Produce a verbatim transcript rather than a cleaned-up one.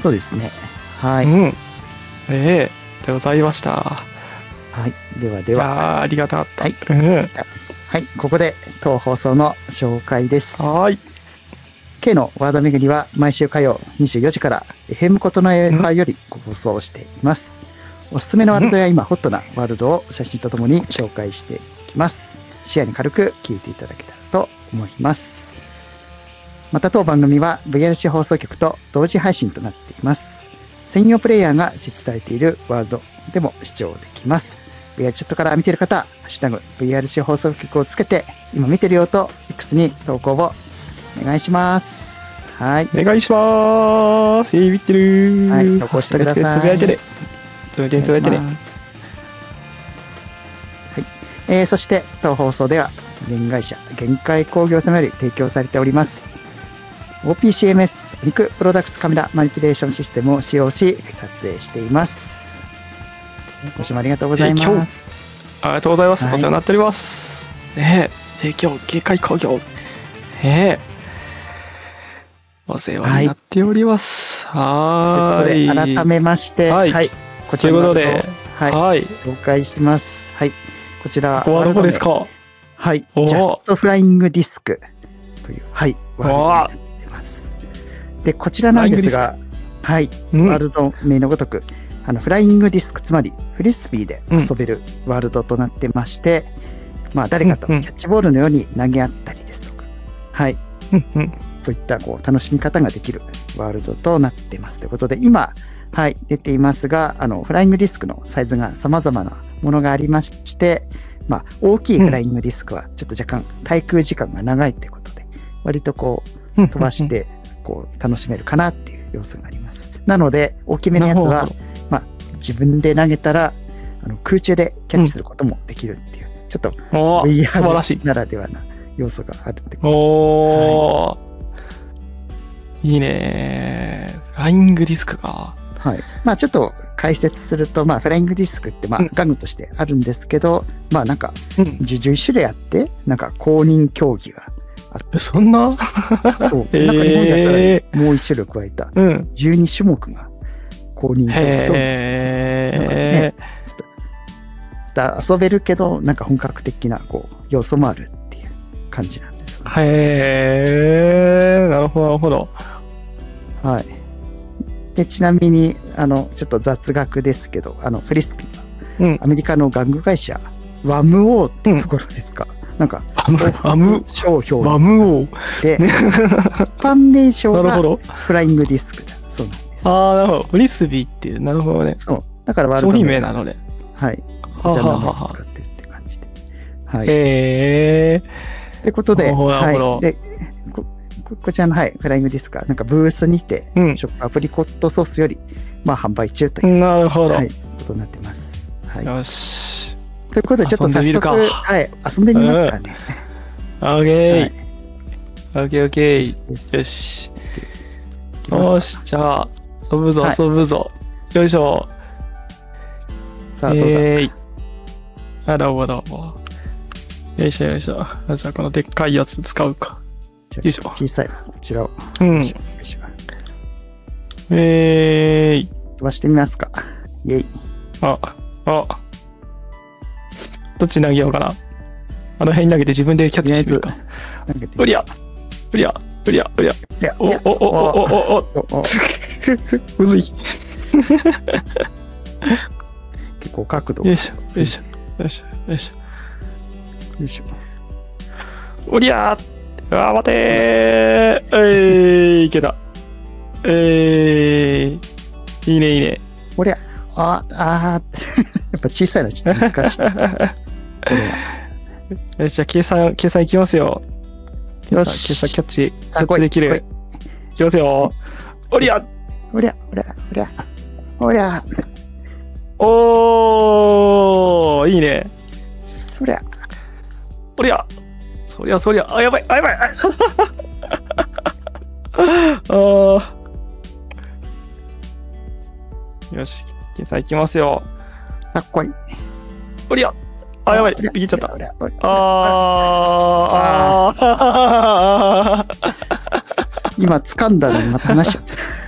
そうですね。はい。 うん。ええでございました。 はい。ではでいやは。 ーありがたかった。 はい。 うん。 はい。ここで当放送の紹介です。 はーい。 K のワード巡りは毎週火曜にじゅうよじから エフエム ことの エフアイ より放送しています。おすすめのワールドや今ホットなワールドを写真とともに紹介していきます。視野に軽く聞いていただけたらと思います。また当番組は ブイアールシー 放送局と同時配信となっています。専用プレイヤーが設置されているワールドでも視聴できます。ブイアール チャットから見ている方、ハッシュタグ ブイアールシー 放送局をつけて今見てるよと X に投稿をお願いします。はい。 お願いします。見てる。 はい。投稿してください。 つぶやいてね。つぶやいてね。つぶやいてね。はい。 えー、そして当放送では原会社限界工業様より提供されております オーピーシーエムエス お肉プロダクツカメラマニピュレーションシステムを使用し撮影しています。ご視聴ありがとうございます。 ありがとうございます。はい、お世話になっております。ねえ、提供限界工業。ねえ。お世話になっております。はい。 ということで、改めまして、 はい。はい、 こちらのということで、 はい。はい、紹介します。はい。こちら。 ここはどこですか？ はい。ジャストフライングディスクという、はい。ワールドになってます。で、こちらなんですが、はい。うん、ワールド名のごとく、あの、フライングディスク、つまりフリスビーで遊べるワールドとなってまして、うん、まあ、誰かとキャッチボールのように投げ合ったりですとか、はい。うんうん、そういったこう楽しみ方ができるワールドとなっていますということで、今、はい、出ていますが、あのフライングディスクのサイズが様々なものがありまして、まあ、大きいフライングディスクはちょっと若干滞空時間が長いということで、割とこう飛ばしてこう楽しめるかなっていう要素があります。なので、大きめのやつは、まあ、自分で投げたらあの空中でキャッチすることもできるっていう、うん、ちょっと ブイアール ならではな要素があるってことで。 おー、はい、いいね。フライングディスクか。 はい。まあちょっと解説すると、まあフライングディスクってまあ玩具としてあるんですけど、うん、まあなんかじゅういち種類あって、なんか公認競技があって。 そんなそう。なんか日本ではさらにもういち種類加えたじゅうに種目が公認競技。 へー。 なんかね、ちょっと遊べるけど、なんか本格的なこう要素もあるっていう感じなんです、ね。 へー。なるほど、なるほど。 はい。でちなみにあのちょっと雑学ですけど、あのフリスピーは、うん、アメリカの玩具会社ワムオーっていうところですか、うん、なんかワム商標ワムオーで一般名称がフライングディスクだそうなんです。 ああ、なるほど。フリスビーっていう、なるほどね。 そうだからワールド商品名なので、 はい、こちらの名前を使ってるって感じで、はい。 へえー。 ということで、 はい、でこ, こちらの、はい、フライングディスクはなんかブースにて、うん、ショップアプリコットソースより、まあ、販売中という、 なるほど、 はい、ことになってます。はい、 よし。 ということで、ちょっと早速、はい、遊んでみますかね。 オーケー。オーケーオーケー。よし。よし、じゃあ、遊ぶぞ、はい、遊ぶぞ。よいしょ。 さあ、どうだ。 えー、あ、どうもどうも。よいしょよいしょ。じゃあ、このでっかいやつ使うか。よいしょ。 小さいな、こちらを。 うん。えーい。 飛ばしてみますか。イェイ。 あ、あ。どっち投げようかな。あの辺に投げて自分でキャッチしてみるか。うりゃうりゃうりゃうりゃ。おおおおおおおむずい。 結構角度。 よいしょよいしょよいしょよいしょよいしょ。 おりゃー、あー待てー、えーいけた。えーいいねいいね。 おりゃああやっぱ小さいのちょっと難しい。 よし、じゃあ計算計算いきますよ。よし、計算キャッチキャッチできる。いきますよ。おりゃおりゃおりゃおりゃおりゃ。 おー、いいね。 そりゃおりゃそりゃそりゃ、あ、やばいあ、やばいあー、よし、計算いきますよ。 かっこいい。 おりゃあ、やばい、ビキっちゃった。ああ今掴んだのにまた話しちゃった。